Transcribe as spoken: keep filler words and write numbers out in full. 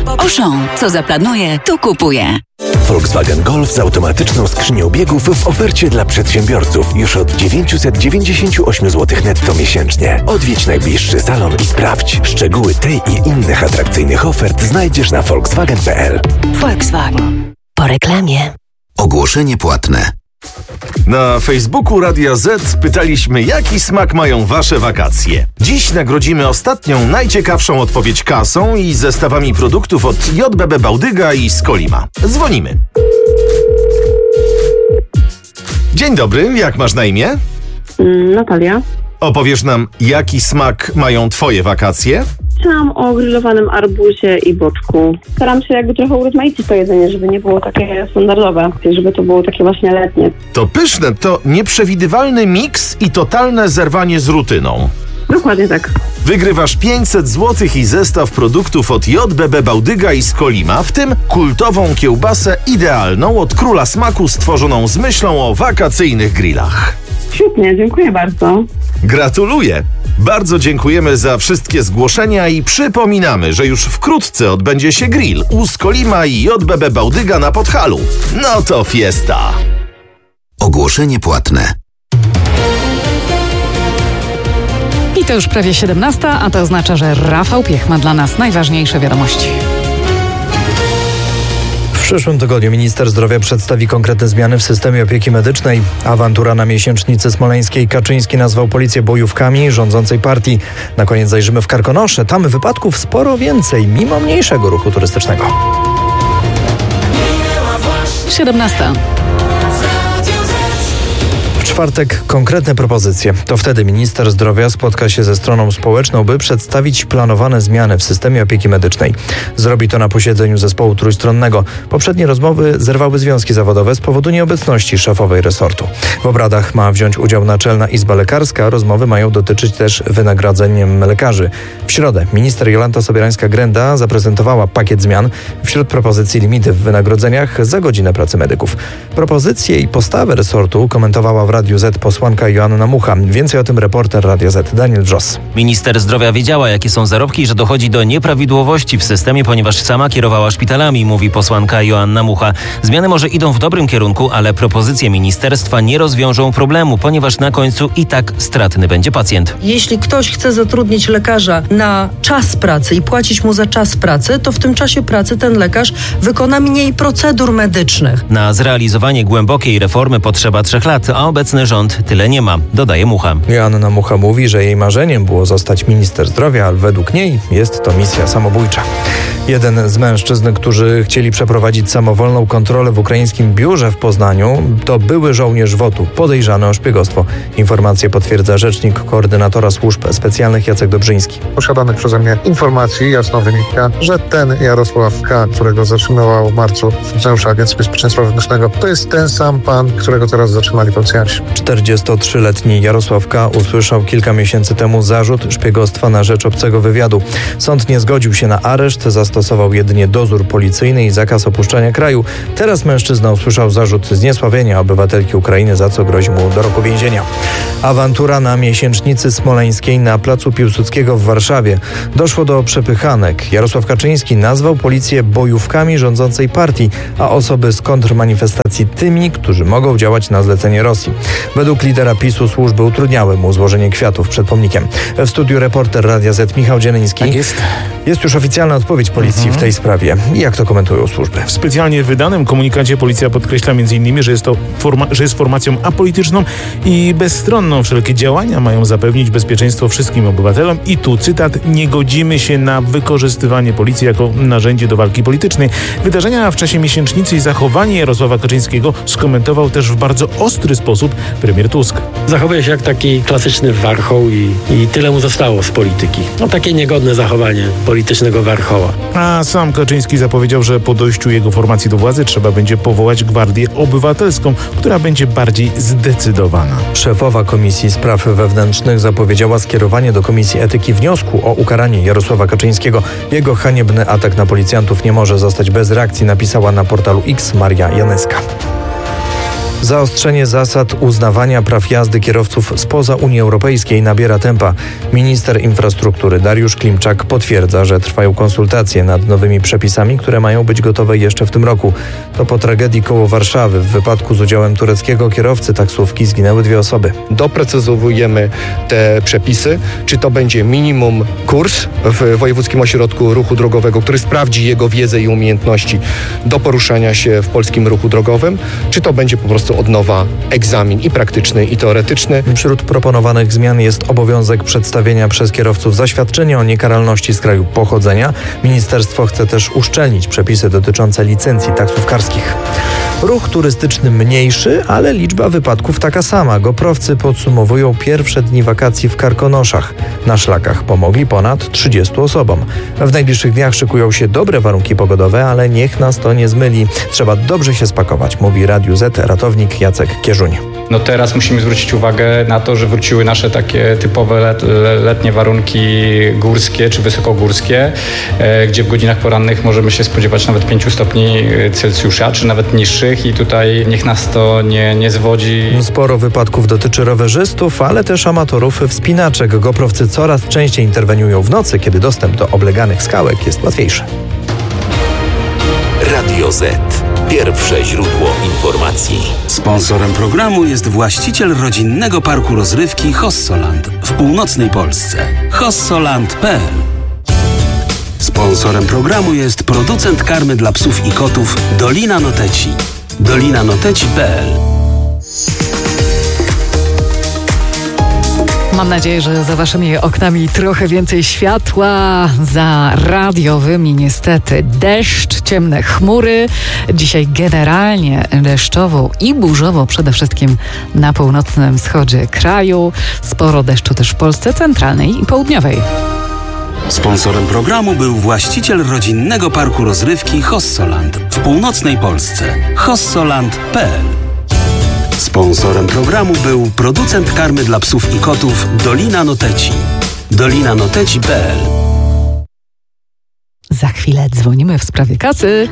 Auchan. Co zaplanuje, to kupuje. Volkswagen Golf z automatyczną skrzynią biegów w ofercie dla przedsiębiorców już od dziewięćset dziewięćdziesiąt osiem złotych netto miesięcznie. Odwiedź najbliższy salon i sprawdź. Szczegóły tej i innych atrakcyjnych ofert znajdziesz na volkswagen kropka p l. Volkswagen. Po reklamie. Ogłoszenie płatne. Na Facebooku Radia Z pytaliśmy, jaki smak mają wasze wakacje. Dziś nagrodzimy ostatnią, najciekawszą odpowiedź kasą i zestawami produktów od J B B Bałdyga i Skolima. Dzwonimy. Dzień dobry, jak masz na imię? Natalia. Opowiesz nam, jaki smak mają twoje wakacje? Myślałam o grillowanym arbuzie i boczku. Staram się jakby trochę urozmaicić to jedzenie, żeby nie było takie standardowe, żeby to było takie właśnie letnie. To pyszne, to nieprzewidywalny miks i totalne zerwanie z rutyną. Dokładnie tak. Wygrywasz pięćset złotych i zestaw produktów od J B B Bałdyga i Skolima, w tym kultową kiełbasę idealną od Króla Smaku stworzoną z myślą o wakacyjnych grillach. Świetnie, dziękuję bardzo. Gratuluję! Bardzo dziękujemy za wszystkie zgłoszenia i przypominamy, że już wkrótce odbędzie się grill u Skolima i J B B Bałdyga na Podhalu. No to fiesta! Ogłoszenie płatne. I to już prawie siedemnasta, a to oznacza, że Rafał Piech ma dla nas najważniejsze wiadomości. W przyszłym tygodniu minister zdrowia przedstawi konkretne zmiany w systemie opieki medycznej. Awantura na miesięcznicy smoleńskiej. Kaczyński nazwał policję bojówkami rządzącej partii. Na koniec zajrzymy w Karkonosze. Tam wypadków sporo więcej, mimo mniejszego ruchu turystycznego. siedemnasta. W czwartek konkretne propozycje. To wtedy minister zdrowia spotka się ze stroną społeczną, by przedstawić planowane zmiany w systemie opieki medycznej. Zrobi to na posiedzeniu zespołu trójstronnego. Poprzednie rozmowy zerwały związki zawodowe z powodu nieobecności szefowej resortu. W obradach ma wziąć udział Naczelna Izba Lekarska. Rozmowy mają dotyczyć też wynagrodzeniem lekarzy. W środę minister Jolanta Sobierańska-Grenda zaprezentowała pakiet zmian. Wśród propozycji limity w wynagrodzeniach za godzinę pracy medyków. Propozycje i postawę resortu komentowała w Radiu Z posłanka Joanna Mucha. Więcej o tym reporter Radia Z Daniel Wrzos. Minister zdrowia wiedziała, jakie są zarobki i że dochodzi do nieprawidłowości w systemie, ponieważ sama kierowała szpitalami, mówi posłanka Joanna Mucha. Zmiany może idą w dobrym kierunku, ale propozycje ministerstwa nie rozwiążą problemu, ponieważ na końcu i tak stratny będzie pacjent. Jeśli ktoś chce zatrudnić lekarza na czas pracy i płacić mu za czas pracy, to w tym czasie pracy ten lekarz wykona mniej procedur medycznych. Na zrealizowanie głębokiej reformy potrzeba trzech lat, a obecny rząd tyle nie ma, dodaje Mucha. Joanna Mucha mówi, że jej marzeniem było zostać minister zdrowia, ale według niej jest to misja samobójcza. Jeden z mężczyzn, którzy chcieli przeprowadzić samowolną kontrolę w ukraińskim biurze w Poznaniu, to były żołnierz W O T u, podejrzany o szpiegostwo. Informację potwierdza rzecznik koordynatora służb specjalnych Jacek Dobrzyński. Posiadanych przeze mnie informacji jasno wynika, że ten Jarosław K., którego zatrzymywał w marcu funkcjonariusz Agencji Bezpieczeństwa Wewnętrznego, to jest ten sam pan, którego teraz zatrzymali policjanci. czterdziestotrzyletni Jarosław K. usłyszał kilka miesięcy temu zarzut szpiegostwa na rzecz obcego wywiadu. Sąd nie zgodził się na areszt, zastosował jedynie dozór policyjny i zakaz opuszczania kraju. Teraz mężczyzna usłyszał zarzut zniesławienia obywatelki Ukrainy, za co grozi mu do roku więzienia. Awantura na miesięcznicy smoleńskiej na placu Piłsudskiego w Warszawie. Doszło do przepychanek. Jarosław Kaczyński nazwał policję bojówkami rządzącej partii, a osoby z kontrmanifestacji tymi, którzy mogą działać na zlecenie Rosji. Według lidera PiSu służby utrudniały mu złożenie kwiatów przed pomnikiem. W studiu reporter Radia Z Michał Dzieleński. Tak jest. Jest już oficjalna odpowiedź policji mhm. w tej sprawie. Jak to komentują służby? W specjalnie wydanym komunikacie policja podkreśla między innymi, że jest to forma, że jest formacją apolityczną i bezstronną. Wszelkie działania mają zapewnić bezpieczeństwo wszystkim obywatelom i tu cytat: nie godzimy się na wykorzystywanie policji jako narzędzie do walki politycznej. Wydarzenia w czasie miesięcznicy i zachowanie Jarosława Kaczyńskiego skomentował też w bardzo ostry sposób premier Tusk. Zachowuje się jak taki klasyczny warchoł i, i tyle mu zostało z polityki. No takie niegodne zachowanie politycznego warchoła. A sam Kaczyński zapowiedział, że po dojściu jego formacji do władzy trzeba będzie powołać Gwardię Obywatelską, która będzie bardziej zdecydowana. Szefowa Komisji Spraw Wewnętrznych zapowiedziała skierowanie do Komisji Etyki wniosku o ukaranie Jarosława Kaczyńskiego. Jego haniebny atak na policjantów nie może zostać bez reakcji, napisała na portalu X Maria Janeska. Zaostrzenie zasad uznawania praw jazdy kierowców spoza Unii Europejskiej nabiera tempa. Minister infrastruktury Dariusz Klimczak potwierdza, że trwają konsultacje nad nowymi przepisami, które mają być gotowe jeszcze w tym roku. To po tragedii koło Warszawy. W wypadku z udziałem tureckiego kierowcy taksówki zginęły dwie osoby. Doprecyzowujemy te przepisy. Czy to będzie minimum kurs w Wojewódzkim Ośrodku Ruchu Drogowego, który sprawdzi jego wiedzę i umiejętności do poruszania się w polskim ruchu drogowym, czy to będzie po prostu od nowa egzamin i praktyczny, i teoretyczny. Wśród proponowanych zmian jest obowiązek przedstawienia przez kierowców zaświadczenia o niekaralności z kraju pochodzenia. Ministerstwo chce też uszczelnić przepisy dotyczące licencji taksówkarskich. Ruch turystyczny mniejszy, ale liczba wypadków taka sama. Goprowcy podsumowują pierwsze dni wakacji w Karkonoszach. Na szlakach pomogli ponad trzydziestu osobom. W najbliższych dniach szykują się dobre warunki pogodowe, ale niech nas to nie zmyli. Trzeba dobrze się spakować, mówi Radiu Z ratownik Jacek Kierzuń. No teraz musimy zwrócić uwagę na to, że wróciły nasze takie typowe let, letnie warunki górskie czy wysokogórskie, e, gdzie w godzinach porannych możemy się spodziewać nawet pięciu stopni Celsjusza, czy nawet niższych i tutaj niech nas to nie, nie zwodzi. Sporo wypadków dotyczy rowerzystów, ale też amatorów wspinaczek. Goprowcy coraz częściej interweniują w nocy, kiedy dostęp do obleganych skałek jest łatwiejszy. Radio Z. Pierwsze źródło informacji. Sponsorem programu jest właściciel rodzinnego parku rozrywki Hossoland w północnej Polsce. hossoland kropka p l. Sponsorem programu jest producent karmy dla psów i kotów Dolina Noteci. dolina noteci kropka p l. Mam nadzieję, że za waszymi oknami trochę więcej światła, za radiowymi niestety deszcz, ciemne chmury. Dzisiaj generalnie deszczowo i burzowo, przede wszystkim na północnym wschodzie kraju. Sporo deszczu też w Polsce centralnej i południowej. Sponsorem programu był właściciel rodzinnego parku rozrywki Hossoland w północnej Polsce. hossoland kropka p l. Sponsorem programu był producent karmy dla psów i kotów Dolina Noteci. dolina noteci kropka p l. Za chwilę dzwonimy w sprawie kasy.